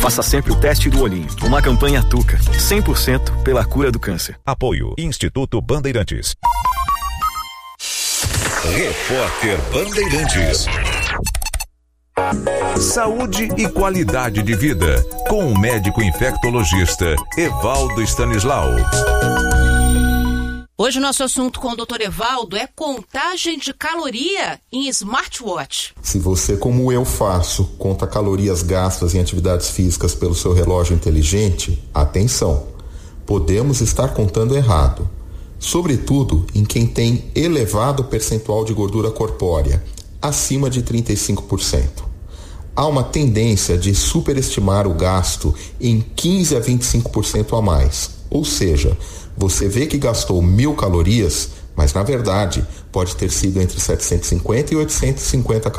Faça sempre o teste do olhinho. Uma campanha Tuca, 100% pela cura do câncer. Apoio Instituto Bandeirantes. Repórter Bandeirantes. Saúde e qualidade de vida, com o médico infectologista Evaldo Stanislau. Hoje o nosso assunto com o Dr. Evaldo é contagem de caloria em smartwatch. Se você, como eu faço, conta calorias gastas em atividades físicas pelo seu relógio inteligente, atenção, podemos estar contando errado. Sobretudo em quem tem elevado percentual de gordura corpórea, acima de 35%. Há uma tendência de superestimar o gasto em 15 a 25% a mais. Ou seja, você vê que gastou 1.000 calorias, mas na verdade pode ter sido entre 750 e 850 calorias.